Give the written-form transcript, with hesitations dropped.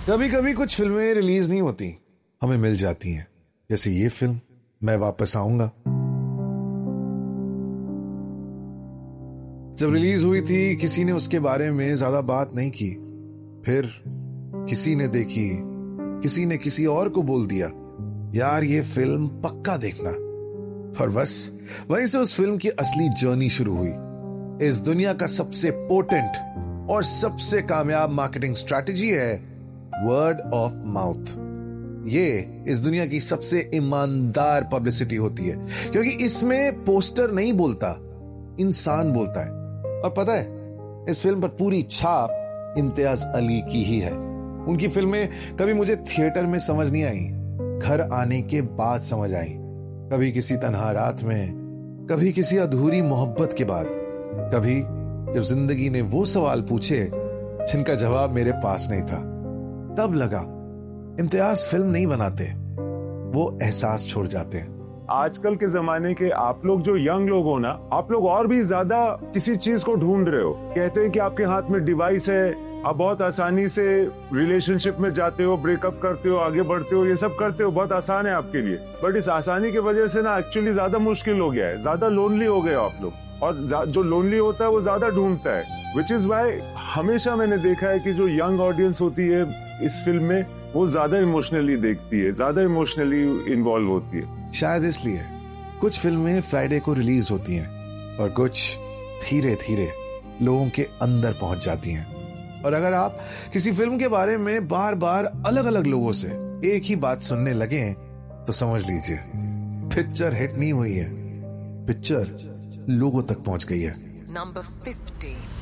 कभी कभी कुछ फिल्में रिलीज नहीं होती, हमें मिल जाती हैं, जैसे ये फिल्म मैं वापस आऊंगा। जब रिलीज हुई थी किसी ने उसके बारे में ज्यादा बात नहीं की, फिर किसी ने देखी, किसी ने किसी और को बोल दिया यार ये फिल्म पक्का देखना, और बस वहीं से उस फिल्म की असली जर्नी शुरू हुई। इस दुनिया का सबसे पोटेंट और सबसे कामयाब मार्केटिंग स्ट्रैटेजी है वर्ड ऑफ माउथ। ये इस दुनिया की सबसे ईमानदार पब्लिसिटी होती है, क्योंकि इसमें पोस्टर नहीं बोलता, इंसान बोलता है। और पता है इस फिल्म पर पूरी छाप इम्तियाज अली की ही है। उनकी फिल्में कभी मुझे थिएटर में समझ नहीं आई, घर आने के बाद समझ आई। कभी किसी तन्हा रात में, कभी किसी अधूरी मोहब्बत के बाद, कभी जब जिंदगी ने वो सवाल पूछे जिनका जवाब मेरे पास नहीं था। तब लगा इम्तियाज फिल्म नहीं बनाते, वो एहसास छोड़ जाते हैं। आजकल के जमाने के आप लोग जो यंग लोग हो ना, आप लोग और भी ज्यादा किसी चीज को ढूंढ रहे हो। कहते हैं कि आपके हाथ में डिवाइस है, आप बहुत आसानी से रिलेशनशिप में जाते हो, ब्रेकअप करते हो, आगे बढ़ते हो, ये सब करते हो, बहुत आसान है आपके लिए। बट इस आसानी की वजह से ना एक्चुअली ज्यादा मुश्किल हो गया है, ज्यादा लोनली हो गए आप लोग। और जो लोनली होता है वो ज्यादा ढूंढता है, विच इज वाई हमेशा मैंने देखा है कि जो यंग ऑडियंस होती है इस फिल्म में वो ज्यादा इमोशनली देखती है, ज्यादा इमोशनली इन्वॉल्व होती है। शायद इसलिए कुछ फिल्में फ्राइडे को रिलीज होती हैं और कुछ धीरे धीरे लोगों के अंदर पहुंच जाती हैं। और अगर आप किसी फिल्म के बारे में बार बार अलग अलग लोगों से एक ही बात सुनने लगे तो समझ लीजिए पिक्चर हिट नहीं हुई है, पिक्चर लोगों तक पहुंच गई है। नंबर 50